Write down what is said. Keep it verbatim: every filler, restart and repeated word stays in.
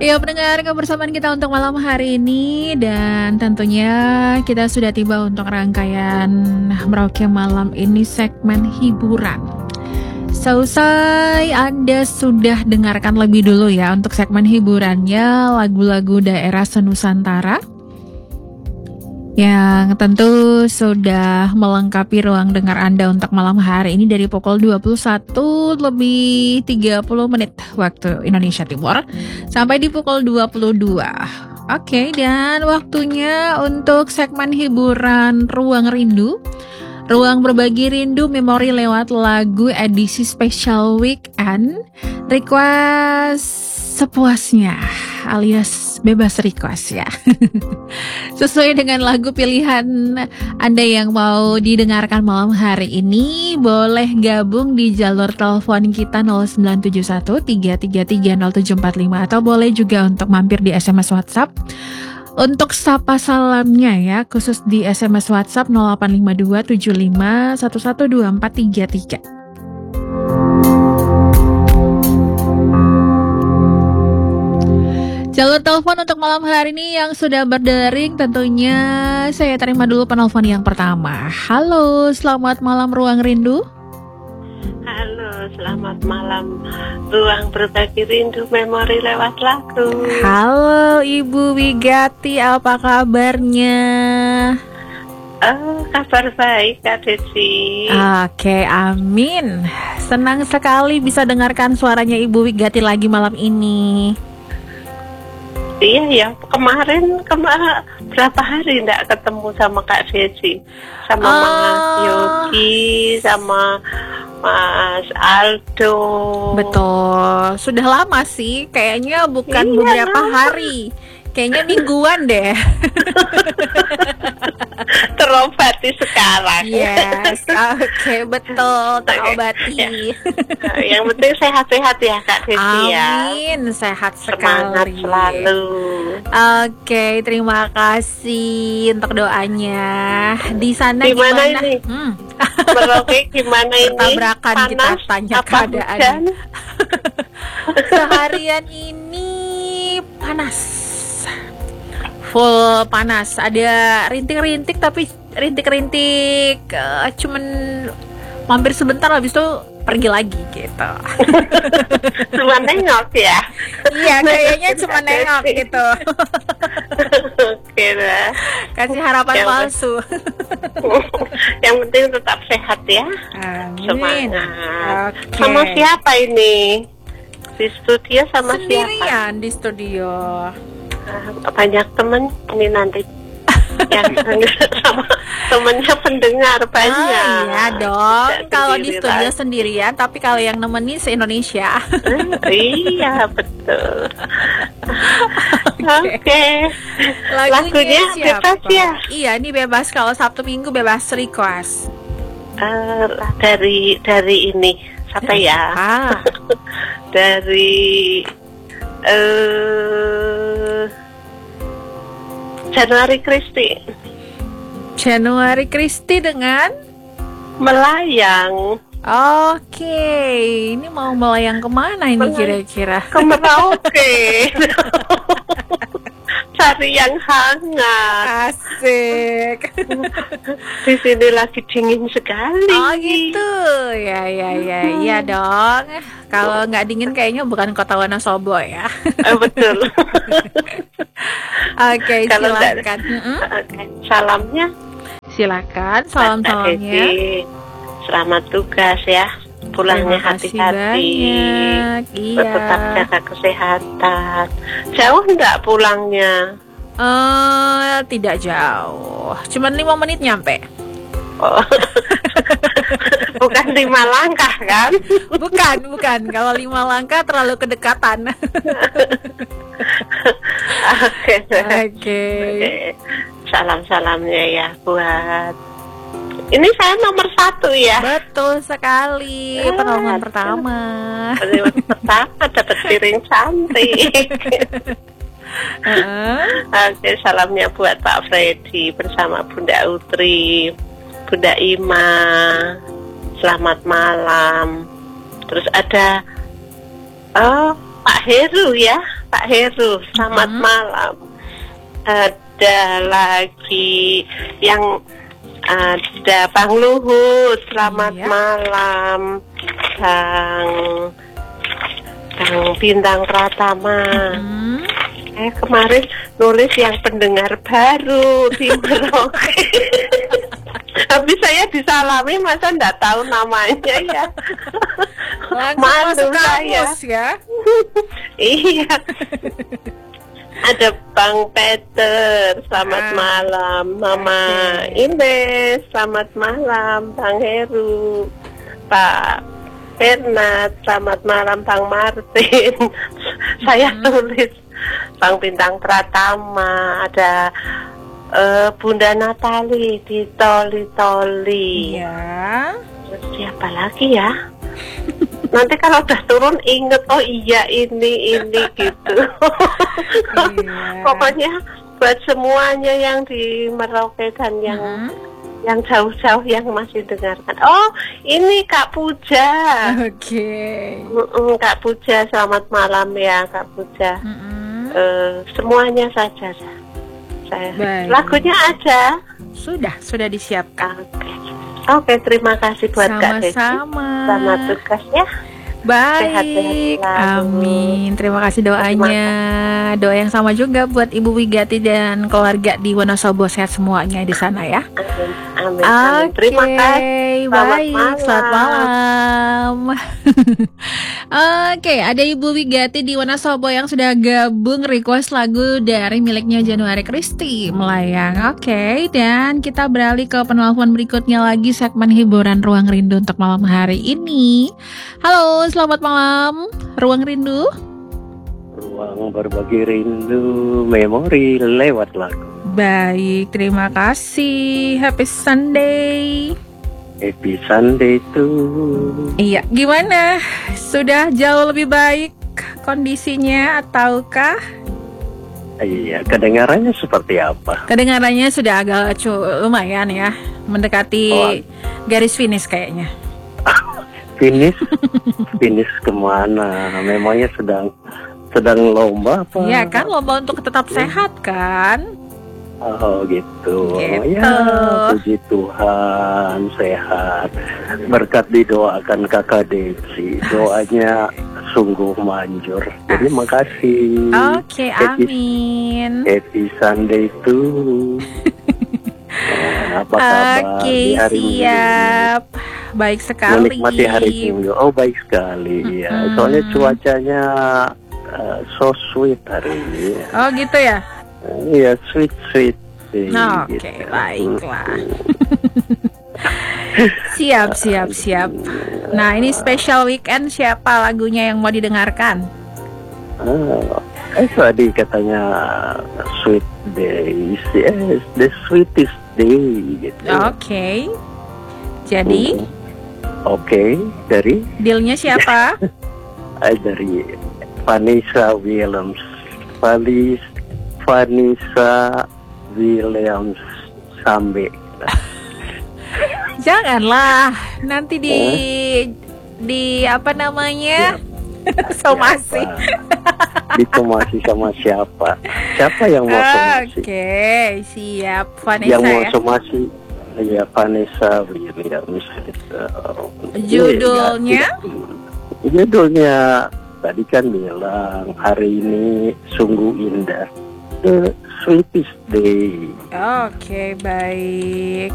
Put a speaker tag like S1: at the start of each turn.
S1: Ya pendengar, kebersamaan kita untuk malam hari ini. Dan tentunya kita sudah tiba untuk rangkaian Merauke Malam ini segmen hiburan. Selesai Anda sudah dengarkan lebih dulu ya untuk segmen hiburannya, lagu-lagu daerah senusantara yang tentu sudah melengkapi ruang dengar Anda untuk malam hari ini dari pukul dua puluh satu lebih tiga puluh menit waktu Indonesia Timur sampai di pukul dua puluh dua. Oke, dan waktunya untuk segmen hiburan Ruang Rindu. Ruang berbagi rindu memori lewat lagu edisi Special Weekend. Request sepuasnya alias bebas request ya. Sesuai dengan lagu pilihan Anda yang mau didengarkan malam hari ini, boleh gabung di jalur telepon kita nol sembilan tujuh satu tiga tiga tiga nol tujuh empat lima atau boleh juga untuk mampir di S M S WhatsApp untuk sapa salamnya ya, khusus di S M S WhatsApp nol delapan lima dua tujuh lima satu satu dua empat tiga tiga. Jalur telepon untuk malam hari ini yang sudah berdering, tentunya saya terima dulu penelpon yang pertama. Halo, selamat malam Ruang Rindu.
S2: Halo, selamat malam Ruang Berbagi Rindu memori lewat lagu.
S1: Halo Ibu Wigati, apa kabarnya?
S2: Oh, kabar baik Kak Desi.
S1: Oke, amin. Senang sekali bisa dengarkan suaranya Ibu Wigati lagi malam ini.
S2: Iya ya, kemarin kemarin berapa hari enggak ketemu sama Kak Desi, sama
S1: oh.
S2: Mas Yogi, sama Mas Aldo.
S1: Betul, sudah lama sih, kayaknya bukan
S2: iya.
S1: beberapa hari, kayaknya mingguan deh.
S2: Terobati sekarang.
S1: Yes, oke okay, betul, terobati.
S2: Ya. Yang penting sehat-sehat ya Kak Desi ya.
S1: Amin, sehat sekali.
S2: Semangat selalu.
S1: Oke, okay, terima kasih untuk doanya. Di sana
S2: gimana,
S1: gimana?
S2: Ini?
S1: Hmm.
S2: Merauke gimana ini?
S1: Tabrakan kita tanya keadaan. Seharian ini panas. Full panas, ada rintik-rintik tapi rintik-rintik uh, cuman mampir sebentar habis itu pergi lagi gitu.
S2: Cuma nengok ya?
S1: Iya, kayaknya cuma nengok gitu.
S2: Oke lah.
S1: Kasih harapan yang palsu.
S2: Yang penting tetap sehat ya.
S1: Amin.
S2: Semangat.
S1: Okay.
S2: Sama siapa ini? Di studio sama
S1: sendirian
S2: siapa?
S1: Di studio.
S2: Banyak temen ini nanti yang sama temennya pendengar banyak.
S1: Oh, iya dong. Kalau di studio sendirian, tapi kalau yang nemenin se-Indonesia.
S2: Iya betul. Oke. Okay.
S1: Lagunya,
S2: Lagunya bebas ya?
S1: Iya, ini bebas. Kalau Sabtu Minggu bebas request.
S2: Uh, dari dari ini siapa ya?
S1: Ah.
S2: Dari Uh, Januari Kristi.
S1: Januari Kristi dengan
S2: Melayang.
S1: Oke, ini mau melayang kemana ini kira-kira?
S2: Ke Merauke. Cari yang hangat.
S1: Asik.
S2: Di sini lagi dingin sekali.
S1: Oh gitu, ya ya ya, hmm. Iya dong. Kalau nggak dingin kayaknya bukan kota Wonosobo ya.
S2: Oh, betul.
S1: Oke, okay, silakan.
S2: Okay. Salamnya.
S1: Silakan, salam-salamnya.
S2: Selamat tugas ya. Pulangnya hati-hati.
S1: Iya.
S2: Tetap jaga kesehatan. Jauh enggak pulangnya?
S1: Uh, tidak jauh. Cuman lima menit nyampe.
S2: Oh. Bukan lima langkah kan?
S1: Bukan, bukan. Kalau lima langkah terlalu kedekatan.
S2: Oke.
S1: Oke.
S2: Salam-salamnya ya buat. Ini saya nomor satu ya.
S1: Betul sekali. Ah, penelpon pertama.
S2: Penelpon pertama dapat piring cantik. uh-uh. Oke, salamnya buat Pak Freddy bersama Bunda Utri, Bunda Ima. Selamat malam. Terus ada oh Pak Heru ya, Kak Heru, selamat
S1: Mm-hmm.
S2: malam. Ada lagi yang ada Bang Luhut, selamat
S1: Iya.
S2: malam. Bang Bang Bintang Pratama.
S1: Hmm.
S2: Eh kemarin nulis yang pendengar baru di Merauke. Habis saya disalami, masa nggak tahu namanya ya.
S1: Langsung
S2: Malu
S1: masuk
S2: saya.
S1: kamus ya.
S2: Iya. Ada Bang Peter, selamat
S1: Ah.
S2: malam. Mama
S1: Oke.
S2: Ines, selamat malam. Bang Heru, Pak Bernard, selamat malam. Bang Martin. Saya tulis Bang Bintang Pratama, ada eh, Bunda Natali di Toli-Toli.
S1: Iya.
S2: Terus siapa lagi ya? Nanti kalau udah turun inget, oh iya ini ini gitu.
S1: Iya.
S2: Pokoknya buat semuanya yang di Merauke dan yang
S1: Mm-mm.
S2: yang jauh-jauh yang masih dengarkan. Oh ini Kak Puja.
S1: Oke.
S2: Mm-mm, Kak Puja, selamat malam ya Kak Puja.
S1: Mm-mm.
S2: Eh, semuanya saja saya.
S1: Baik.
S2: Lagunya ada.
S1: Sudah, sudah disiapkan.
S2: Oke. Oke, terima kasih buat Kak Desi.
S1: Sama-sama.
S2: Selamat tugas ya. Sehat-sehat
S1: Baik,
S2: selalu.
S1: amin. Terima kasih doanya. Doa yang sama juga buat Ibu Wigati dan keluarga di Wonosobo, sehat semuanya di sana ya.
S2: Amin, amin, amin.
S1: Oke,
S2: Terima kasih. Selamat
S1: baik.
S2: malam.
S1: Selamat malam. Oke, ada Ibu Wigati di Wonosobo yang sudah gabung request lagu dari miliknya Januari Kristi, Melayang. Oke, dan kita beralih ke penelpon berikutnya lagi, segmen hiburan Ruang Rindu untuk malam hari ini. Halo, selamat malam, Ruang Rindu.
S3: Ruang berbagi rindu, memori lewat lagu.
S1: Baik, terima kasih. Happy Sunday.
S3: Happy Sunday tuh.
S1: Iya, gimana? Sudah jauh lebih baik kondisinya ataukah?
S3: Iya, kedengarannya seperti apa?
S1: Kedengarannya sudah agak cu- lumayan ya, mendekati
S3: Oh.
S1: garis finish kayaknya.
S3: Finish, finish kemana? Memangnya sedang sedang lomba apa?
S1: Iya kan, lomba untuk tetap sehat kan?
S3: Oh gitu.
S1: Gitu.
S3: Ya, puji Tuhan sehat. Berkat didoakan Kakak Desi, doanya sungguh manjur. Jadi makasih.
S1: Oke,
S3: Happy-
S1: amin.
S3: Happy Sunday tuh. Nah, apa kabar
S1: Oke,
S3: di hari Minggu ini?
S1: siap. Baik sekali.
S3: Menikmati hari Minggu. Oh baik sekali ya.
S1: Mm-mm.
S3: Soalnya cuacanya uh, so sweet hari ini.
S1: Oh gitu ya?
S3: Iya sweet sweet. sih,
S1: Oke,
S3: gitu.
S1: baiklah. Siap, siap, siap. Nah, ini special weekend, siapa lagunya yang mau didengarkan?
S3: Ah, eh tadi katanya sweet days, yes, the sweetest day gitu.
S1: Oke. Jadi,
S3: Hmm. Oke, dari
S1: dealnya siapa?
S3: eh, dari Vanessa Williams, Valis Vanessa Williams Sambe.
S1: Janganlah, nanti di di apa namanya? Somasi.
S3: Siapa? Disomasi sama siapa? Siapa yang mau somasi?
S1: Oke, siap. Vanessa
S3: Yang mau
S1: ya.
S3: somasi ya Vanessa Williams.
S1: Judulnya?
S3: Ya, judulnya tadi kan bilang hari ini sungguh indah. The sweetest day.
S1: Oke, baik.